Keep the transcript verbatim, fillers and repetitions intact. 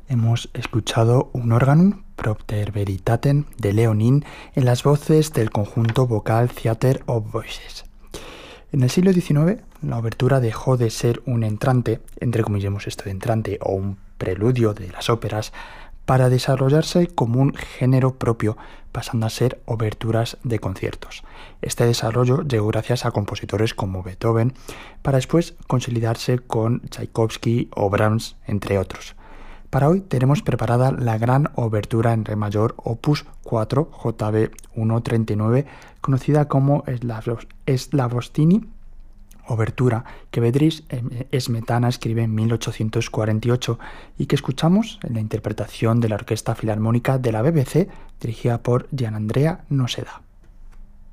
Hemos escuchado un órgano, Propter Veritatem, de Leonin, en las voces del conjunto vocal Theatre of Voices. En el siglo diecinueve, la obertura dejó de ser un entrante, entre comillas esto de entrante, o un preludio de las óperas, para desarrollarse como un género propio, pasando a ser oberturas de conciertos. Este desarrollo llegó gracias a compositores como Beethoven, para después consolidarse con Tchaikovsky o Brahms, entre otros. Para hoy tenemos preparada la gran obertura en re mayor opus cuatro J B ciento treinta y nueve, conocida como Slavostini Obertura, que Bedřich Smetana escribe en mil ochocientos cuarenta y ocho y que escuchamos en la interpretación de la Orquesta Filarmónica de la B B C dirigida por Gianandrea Noseda.